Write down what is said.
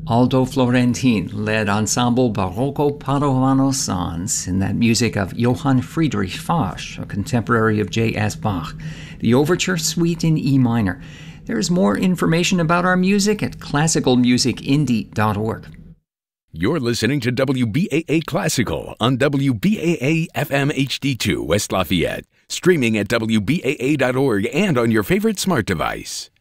Aldo Florentin led Ensemble Barocco Padovano Sans in that music of Johann Friedrich Fasch, a contemporary of J.S. Bach. The Overture Suite in E minor. There is more information about our music at classicalmusicindie.org. You're listening to WBAA Classical on WBAA FM HD2 West Lafayette, streaming at WBAA.org and on your favorite smart device.